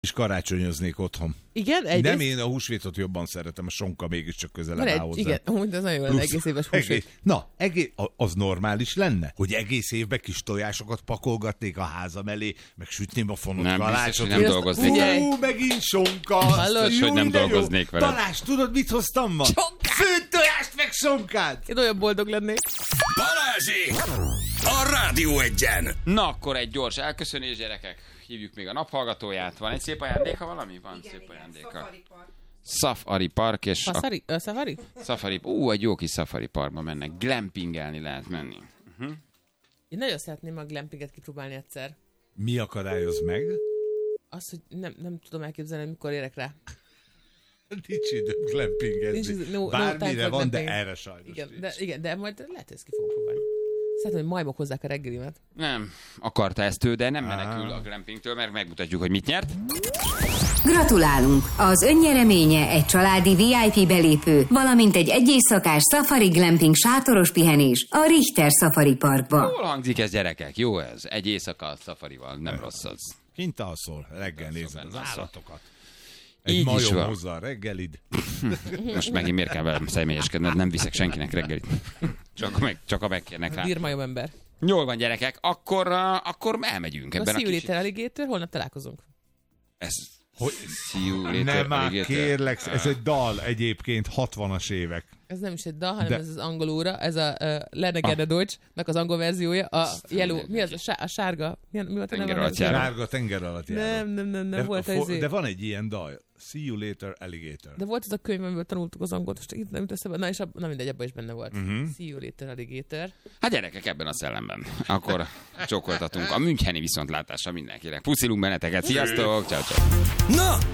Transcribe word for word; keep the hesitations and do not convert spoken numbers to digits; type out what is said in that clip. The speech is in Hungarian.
És karácsonyoznék otthon. Igen? Egyrészt... Nem, én a húsvétot jobban szeretem, a sonka mégiscsak közelebb áll hozzá. Igen, amúgy az nagyon jó, egész éves húsvét. Egész, na, egész, az normális lenne, hogy egész évben kis tojásokat pakolgatnék a házam elé, meg sütném a fonott nem, kalácsot. biztos, hogy nem dolgoznék. Hú, megint sonka! Hallod? Biztos, hogy nem dolgoznék vele. Balázs, tudod, mit hoztam ma? Sonkát! Főtt tojást, meg sonkát! Én olyan boldog lennék. Balázsék! A Rádió Egyen! Na, akkor egy gyors elköszönés, gyerekek. Hívjuk még a naphallgatóját. Van egy szép ajándéka valami? Van igen, szép igen, ajándéka. Safari Park. Safari Park és... Safari? A... Safari? Safari. Ú, egy jó kis Safari Parkba mennek. Glampingelni lehet menni. Uh-huh. Én nagyon szeretném a glampinget kipróbálni egyszer. Mi akadályoz meg? Azt, hogy nem, nem tudom elképzelni, mikor érek rá. Nincs idő glampingezni. No, Bármire no van, de erre sajnos igen, nincs. de, igen, de majd lehet, hogy ezt ki fogom próbálni. Szeretném, hogy majmok hozzák a reggelimet. Nem, akarta ezt ő, de nem menekül a glampingtől, mert megmutatjuk, hogy mit nyert. Gratulálunk! Az önnyereménye egy családi vé i pé belépő, valamint egy egyéjszakás Safari Glamping sátoros pihenés a Richter Safari Parkba. Jól hangzik ez, gyerekek, jó ez. Egy éjszaka Safarival, nem rossz az. Kint alszol, reggel nézed az állatokat. Egy Így is majom van. hozza a reggelid. Most megint miért kell velem személyeskedned, nem viszek senkinek reggelit. Csak, meg, csak a megkérnek rá. Bírmajom ember. Jól van, gyerekek, akkor, uh, akkor elmegyünk ebben a, a kicsit. Later Alligator, holnap találkozunk. Ez... Hogy... See you later, Nem már alligator. kérlek, ez egy dal egyébként, hatvanas évek. Ez nem is egy dal, hanem De... ez az angolóra, ez a uh, Lenegede ah. Deutsch-nak az angol verziója, a yellow, mi az, a, sá- a sárga, mi, mi volt a neve? Sárga tenger alatt járó. Nem, nem, nem, nem, de, volt fo- ez. De van egy ilyen dal, See you later, alligator. De volt ez a könyv, amiből tanultuk az angolt, most itt nem jut eszembe, na és ab, na mindegy, abban is benne volt. Uh-huh. See you later, alligator. Hát gyerekek, ebben a szellemben. Akkor csókoltatunk a müncheni viszontlátásra mindenkinek. Puszilunk benneteket, sziasztok, ciao, ciao. Na!